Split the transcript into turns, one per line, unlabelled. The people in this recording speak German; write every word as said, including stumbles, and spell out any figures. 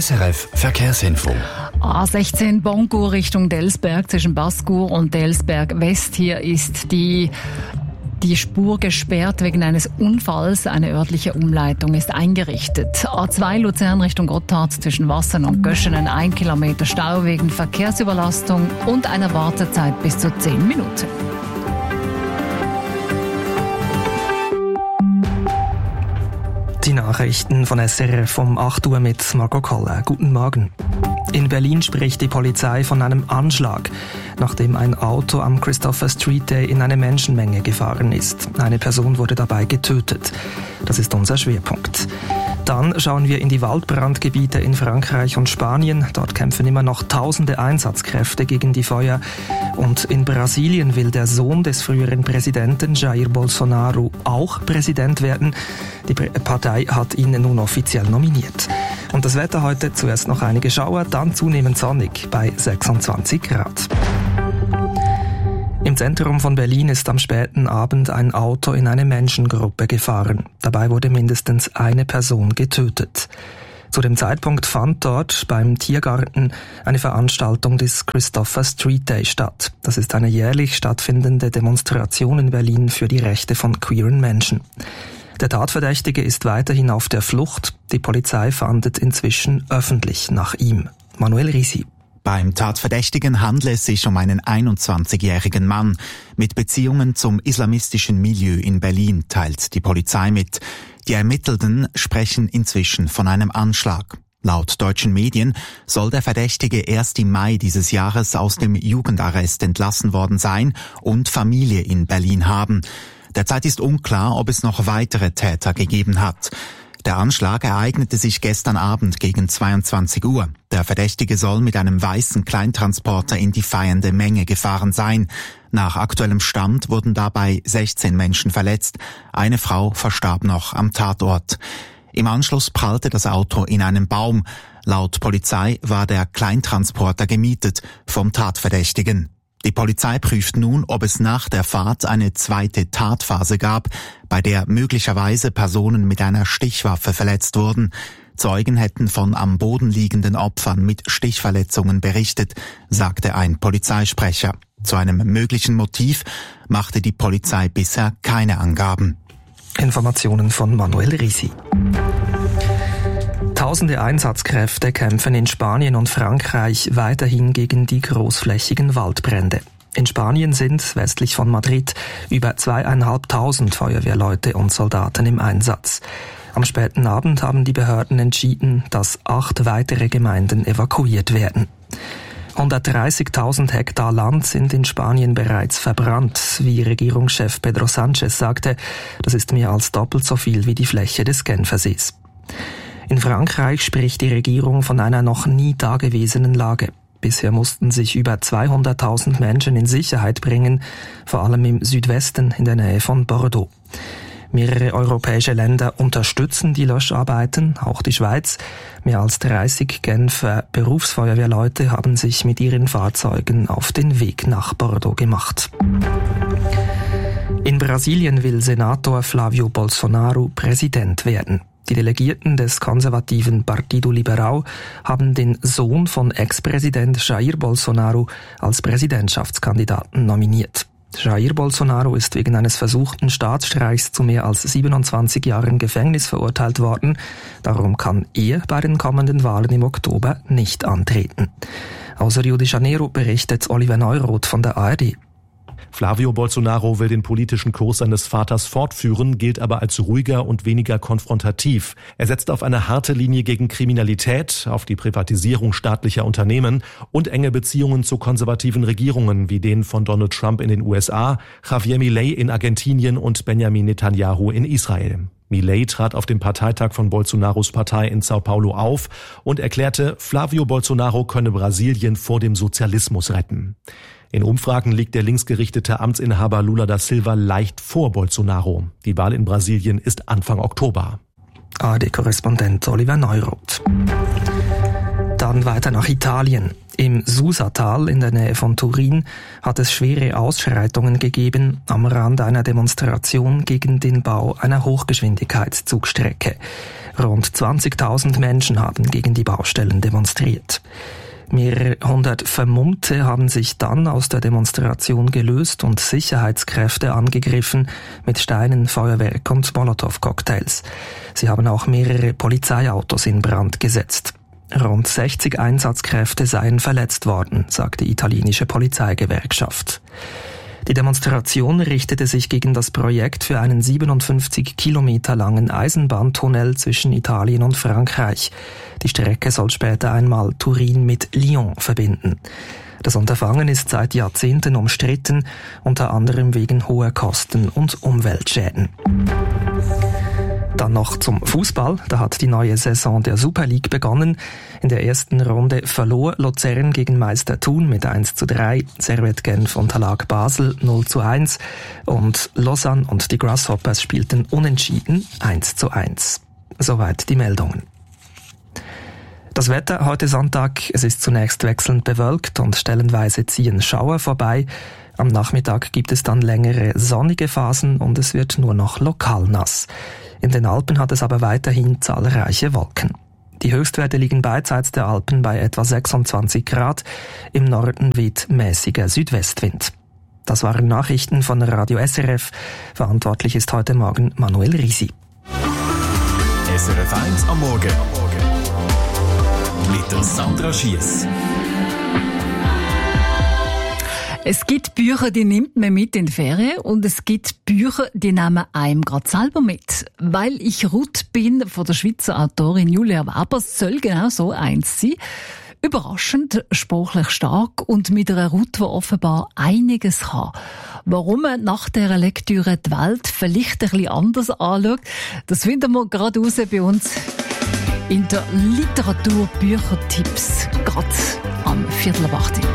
S R F Verkehrsinfo.
A sechzehn Boncourt Richtung Delsberg zwischen Basse-Cour und Delsberg West. Hier ist die Die Spur gesperrt wegen eines Unfalls. Eine örtliche Umleitung ist eingerichtet. A zwei Luzern Richtung Gotthard zwischen Wassern und Göschenen ein Kilometer Stau wegen Verkehrsüberlastung und einer Wartezeit bis zu zehn Minuten.
Die Nachrichten von S R F um acht Uhr mit Marco Koller. Guten Morgen. In Berlin spricht die Polizei von einem Anschlag, nachdem ein Auto am Christopher Street Day in eine Menschenmenge gefahren ist. Eine Person wurde dabei getötet. Das ist unser Schwerpunkt. Dann schauen wir in die Waldbrandgebiete in Frankreich und Spanien. Dort kämpfen immer noch tausende Einsatzkräfte gegen die Feuer. Und in Brasilien will der Sohn des früheren Präsidenten Jair Bolsonaro auch Präsident werden. Die Partei hat ihn nun offiziell nominiert. Und das Wetter heute: zuerst noch einige Schauer, dann zunehmend sonnig bei sechsundzwanzig Grad. Im Zentrum von Berlin ist am späten Abend ein Auto in eine Menschengruppe gefahren. Dabei wurde mindestens eine Person getötet. Zu dem Zeitpunkt fand dort beim Tiergarten eine Veranstaltung des Christopher Street Day statt. Das ist eine jährlich stattfindende Demonstration in Berlin für die Rechte von queeren Menschen. Der Tatverdächtige ist weiterhin auf der Flucht. Die Polizei fahndet inzwischen öffentlich nach ihm. Manuel Risi.
Beim Tatverdächtigen handelt es sich um einen einundzwanzigjährigen Mann mit Beziehungen zum islamistischen Milieu in Berlin, teilt die Polizei mit. Die Ermittelten sprechen inzwischen von einem Anschlag. Laut deutschen Medien soll der Verdächtige erst im Mai dieses Jahres aus dem Jugendarrest entlassen worden sein und Familie in Berlin haben. Derzeit ist unklar, ob es noch weitere Täter gegeben hat. Der Anschlag ereignete sich gestern Abend gegen zweiundzwanzig Uhr. Der Verdächtige soll mit einem weißen Kleintransporter in die feiernde Menge gefahren sein. Nach aktuellem Stand wurden dabei sechzehn Menschen verletzt. Eine Frau verstarb noch am Tatort. Im Anschluss prallte das Auto in einen Baum. Laut Polizei war der Kleintransporter gemietet vom Tatverdächtigen. Die Polizei prüft nun, ob es nach der Fahrt eine zweite Tatphase gab, bei der möglicherweise Personen mit einer Stichwaffe verletzt wurden. Zeugen hätten von am Boden liegenden Opfern mit Stichverletzungen berichtet, sagte ein Polizeisprecher. Zu einem möglichen Motiv machte die Polizei bisher keine Angaben.
Informationen von Manuel Risi. Tausende Einsatzkräfte kämpfen in Spanien und Frankreich weiterhin gegen die großflächigen Waldbrände. In Spanien sind westlich von Madrid über zweieinhalbtausend Feuerwehrleute und Soldaten im Einsatz. Am späten Abend haben die Behörden entschieden, dass acht weitere Gemeinden evakuiert werden. hundertdreißigtausend Hektar Land sind in Spanien bereits verbrannt, wie Regierungschef Pedro Sánchez sagte. Das ist mehr als doppelt so viel wie die Fläche des Genfersees. In Frankreich spricht die Regierung von einer noch nie dagewesenen Lage. Bisher mussten sich über zweihunderttausend Menschen in Sicherheit bringen, vor allem im Südwesten in der Nähe von Bordeaux. Mehrere europäische Länder unterstützen die Löscharbeiten, auch die Schweiz. Mehr als dreißig Genfer Berufsfeuerwehrleute haben sich mit ihren Fahrzeugen auf den Weg nach Bordeaux gemacht. In Brasilien will Senator Flávio Bolsonaro Präsident werden. Die Delegierten des konservativen Partido Liberal haben den Sohn von Ex-Präsident Jair Bolsonaro als Präsidentschaftskandidaten nominiert. Jair Bolsonaro ist wegen eines versuchten Staatsstreichs zu mehr als siebenundzwanzig Jahren Gefängnis verurteilt worden. Darum kann er bei den kommenden Wahlen im Oktober nicht antreten. Aus Rio de Janeiro berichtet Oliver Neuroth von der A R D.
Flávio Bolsonaro will den politischen Kurs seines Vaters fortführen, gilt aber als ruhiger und weniger konfrontativ. Er setzt auf eine harte Linie gegen Kriminalität, auf die Privatisierung staatlicher Unternehmen und enge Beziehungen zu konservativen Regierungen wie denen von Donald Trump in den U S A, Javier Milei in Argentinien und Benjamin Netanyahu in Israel. Milei trat auf dem Parteitag von Bolsonaros Partei in Sao Paulo auf und erklärte, Flávio Bolsonaro könne Brasilien vor dem Sozialismus retten. In Umfragen liegt der linksgerichtete Amtsinhaber Lula da Silva leicht vor Bolsonaro. Die Wahl in Brasilien ist Anfang Oktober.
A R D-Korrespondent Oliver Neuroth. Dann weiter nach Italien. Im Susatal in der Nähe von Turin hat es schwere Ausschreitungen gegeben am Rand einer Demonstration gegen den Bau einer Hochgeschwindigkeitszugstrecke. Rund zwanzigtausend Menschen haben gegen die Baustellen demonstriert. Mehrere hundert Vermummte haben sich dann aus der Demonstration gelöst und Sicherheitskräfte angegriffen mit Steinen, Feuerwerk und Molotow-Cocktails. Sie haben auch mehrere Polizeiautos in Brand gesetzt. Rund sechzig Einsatzkräfte seien verletzt worden, sagt die italienische Polizeigewerkschaft. Die Demonstration richtete sich gegen das Projekt für einen siebenundfünfzig Kilometer langen Eisenbahntunnel zwischen Italien und Frankreich. Die Strecke soll später einmal Turin mit Lyon verbinden. Das Unterfangen ist seit Jahrzehnten umstritten, unter anderem wegen hoher Kosten und Umweltschäden. Dann noch zum Fußball. Da hat die neue Saison der Super League begonnen. In der ersten Runde verlor Luzern gegen Meister Thun mit eins zu drei. Servette Genf unterlag Basel null zu eins. Und Lausanne und die Grasshoppers spielten unentschieden eins zu eins. Soweit die Meldungen. Das Wetter heute Sonntag, es ist zunächst wechselnd bewölkt und stellenweise ziehen Schauer vorbei. Am Nachmittag gibt es dann längere sonnige Phasen und es wird nur noch lokal nass. In den Alpen hat es aber weiterhin zahlreiche Wolken. Die Höchstwerte liegen beidseits der Alpen bei etwa sechsundzwanzig Grad. Im Norden weht mäßiger Südwestwind. Das waren Nachrichten von Radio S R F. Verantwortlich ist heute Morgen Manuel Risi.
S R F eins am Morgen. Mit der Sandra Schiess.
Es gibt Bücher, die nimmt man mit in die Ferien und es gibt Bücher, die nehmen einem gerade selber mit. Weil ich Ruth bin von der Schweizer Autorin Julia Weber, soll genau so eins sein. Überraschend, sprachlich stark und mit einer Ruth, die offenbar einiges kann. Warum man nach dieser Lektüre die Welt vielleicht ein bisschen anders anschaut, das finden wir gerade raus bei uns in der Literaturbüchertipps, gerade am Viertel ab acht.